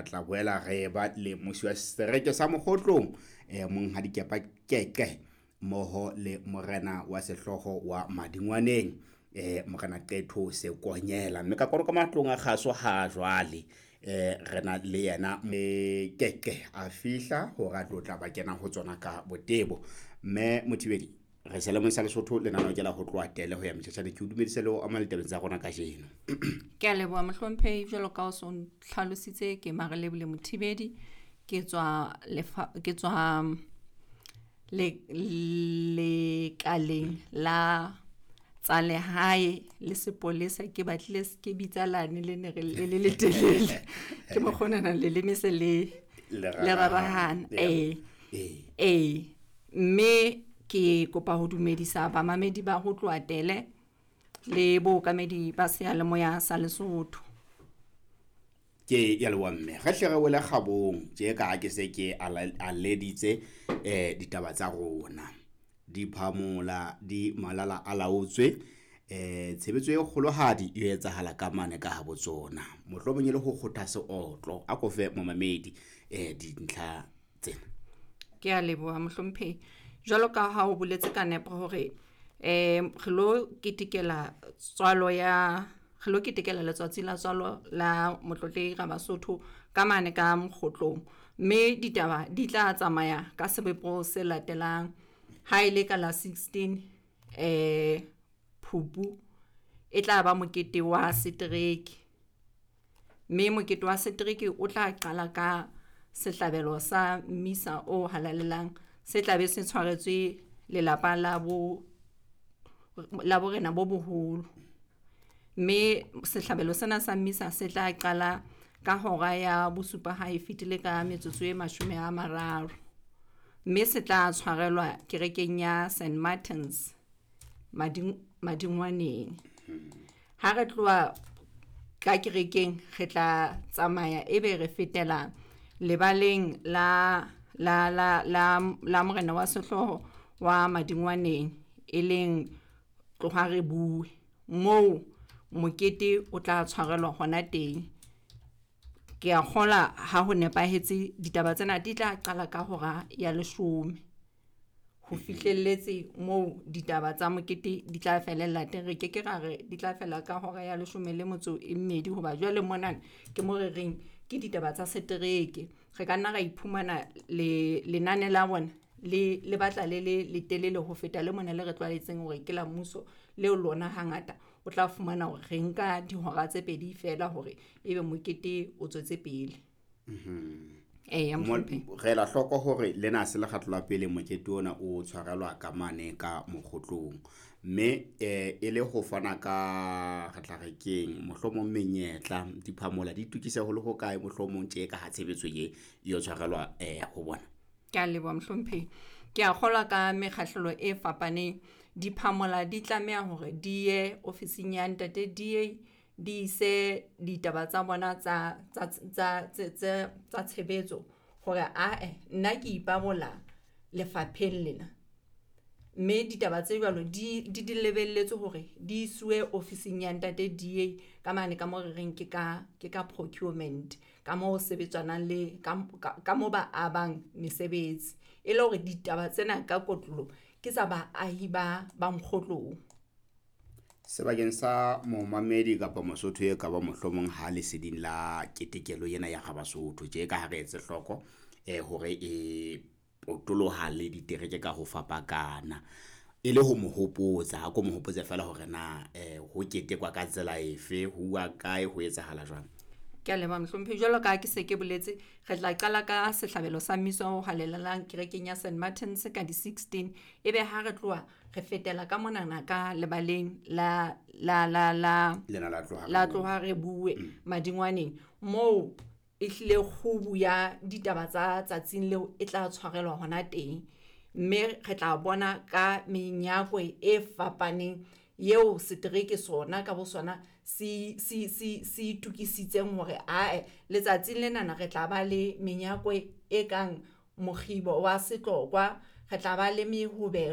re tla boela re ba le mosi wa sereke sa Mokgotlong monghadikepa Keke moho le morena wa sehloho wa Madingwaneng morena Qetho Sekonyela mme ka koroko matlong a kgaso ha jwale rena le yena Keke a fihla ho ra tlotla ba kena ho tsona ka botebo mme Mothibedi re se le mo sa Lesotho le nana ke la ho tloa tele ho ya mtshetsha ke dumedise le o amal tabeng tsa rona ka jeno ke a leboha mohlomphehi jwalo ka o so tlhalositse ke Marelebile Mothibedi ke tswa le kaleng la tsa lehae le sepolesa ke batlile ke bitsalane le ne le telele ke mo khonana le lemise le rarahana mme ke kopa ho dumedisa bamamedi ba ho tloa tele le bookamedi ba seyalemoya sa Lesotho ke ya lwa mme ga hle re wela kgabong je ka ke se ke a leditse ditaba tsa rona di phamola di malala a laotswe tshebetso e kgolohadi e etsahala ka mane ka habo tsona mohlomong le ho kgotha se otlo a kofe momamedi dintlha tsena ke a leboha mohlomphehi jwalo ka ha o boletse ka nepo hore re lo ketekela letsatsi la tswalo la motlotlehi ga Basotho ka mane ka Mokgotlong mme ditaba di tla tsamaya ka sebepho se latelang ha ile ka la 16 Phupu e tla ba mokete wa setereke mme mokete wa setereke o tla qala ka sehlabelo sa mmisa o halalelang se tla be se tshwaretswe lelapa la borena bo boholo mme sehlabelo sena sa mmisa se tla qala ka hora ya bosupa ha e fitile ka metsotso e 30 mme se tla tshwarelwa kerekeng ya St Martin's Madingwaneng ha re tloa ka kerekeng re tla tsamaya ebe re fetela lebaleng la morena wa sehloho wa Madingwaneng e leng Tlohare Bue moo mokete o tla tshwarelwa hona teng ke a kgola ha ho nepahetse ditaba tsena di tla qala ka hora ya 10 ho fihlelletse moo ditaba tsa mokete di tla felella teng re ke ra re di tla fela ka hora ya 12 hoba jwale mona ke mo re reng ke ditaba tsa setereke re ka nna ga iphumana lenane la bona le batla le telele ho feta le mona le re tlwaetseng hore ke la mmuso leo lona hangata o tla fumana hore re nka dihora tse pedi fela hore ebe mokete o tswetse pele re la hloko hore lena se le kgatlola pele mokete ona o tshwarelwa ka mane ka Mokgotlong mme e le ho fana ka khatlarekeng mohlomong menyetla diphamola di tukise ho le ho kae mohlomong tje ka ha tshebetso ye yo tshwarelwa ho bona ke a leboha mohlomphehi ke a kgola ka mekgahlelo e fapaneng diphamola di tlameha hore di ye ofising ya ntate di se ditaba tsa bona tsa tshebetso hore nna ke ipabola lefapheng lena mme ditaba tse jwalo di lebelletswe hore di iswe ofising ya ntate ka mane ka mo re reng ke ka procurement ka mo sebetsanang le ka mo ba abang mesebetsi e le hore ditaba tsena ka kotlolo ke tsa baahi ba Mokgotlong sebakeng sa momamedi kapa Mosotho e ka ba mohlomong ha le seding la ketekelo yena ya ga Basotho je ka ha re etse hloko hore potoloha le ditereke ka ho fapakana e le ho mohopotsa ha ko mohopotsa fela hore na ho ketekwa ka tsela efe ho wa kae ho etsahala jwang ke a leboha mohlomphehi jwalo ka ke se ke boletse re tla qala ka sehlabelo sa mmiso ho halelelang kerekeng ya St Martin's ka di 16 ebe ha re tloa re fetela ka monana ka lebaleng la Tlohare Bue Madingwaneng moo e hlile khubu ya ditaba tsa tsatsing leo e tla tshwarelwa hona teng mme re tla bona ka menyakwe e fapaneng yeo setereke sona ka bo sona si tukisitseng hore letsatsi lena re tla ba le menyakwe e kang mokgibo wa setlokwa re tla ba le mehobe